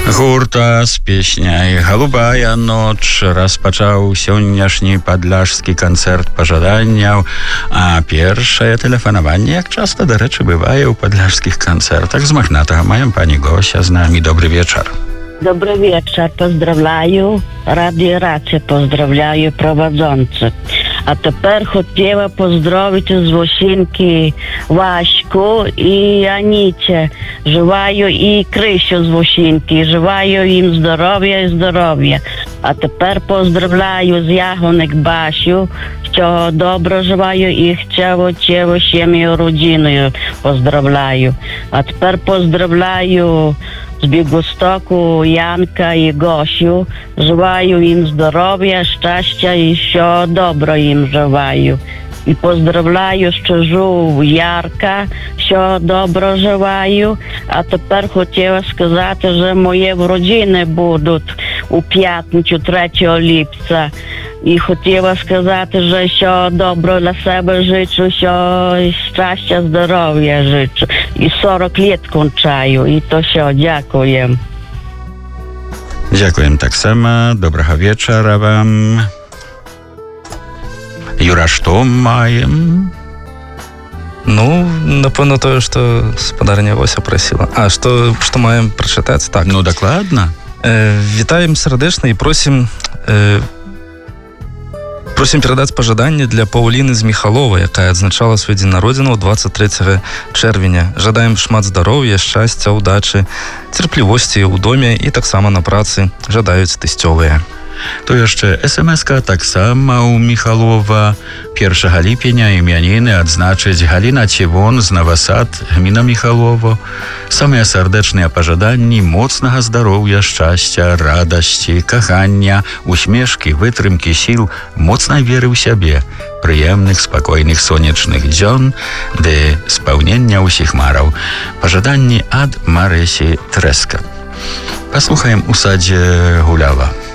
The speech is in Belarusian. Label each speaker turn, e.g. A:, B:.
A: Гурта з песняй «Голубая ноч» распачаў сённяшні падляшскі канцэрт пажаданняў, а першае тэлефанаванне, як часта, дарэчы, бывае ў падляшскіх канцэртах. З Махнатага маем пані Гося з намі. Добрый вечар.
B: Добрый вечер, поздравляю, радиорацию поздравляю, проводzący. А тепер хотіла поздравити з Восінки Ваську і Аніте. Желаю і Крисю з Восінки, желаю їм здоров'я. А тепер поздравляю з Ягоник Басю, всього доброго желаю і цілу сім'ю родиною поздравляю. А тепер поздравляю з Бігостоку Янка і Госю. Желаю їм здоров'я, щастя і всього доброго їм желаю. І поздравляю з Чижу Ярка, всього доброго желаю. А тепер хотіла сказати, що мої родини будуть у п'ятницю 3 липня. І хотіла сказати, що всього доброго для себе жичу, всього щастя, здоров'я жичу. І 40 літ кончаю, і то все, дякую.
A: Дякуємо так само. Доброго вечора вам. Юра, што маем?
C: Ну, напэўна, тое, што спадарня Вося прасіла. А, што маем прачытаць? Так.
A: Ну, дакладна.
C: Вітаем сардэчна і просім перадаць пажаданне для Паўліны з Міхалова, якая адзначала свой дзень народзінаў 23 чэрвеня. Жадаем шмат здароўя, шчасця, удачы, цярплівосці ў доме і таксама на працы жадаюць тэсцёвыя.
A: То яшчэ смс-ка таксама ў Міхалова. 1 ліпеня імяніны адзначыць Галіна Цівон з Навасад, гміна Міхалова. Самыя сардэчныя пажаданні моцнага здароўя, шчасця, радасці, кахання, усмешкі, вытрымкі сіл, моцнай веры ў сябе, прыемных, спакойных сонечных дзён ды спаўнення ўсіх мараў. Пажаданні ад Марэсі Трэска. Паслухаем у садзе гуляла.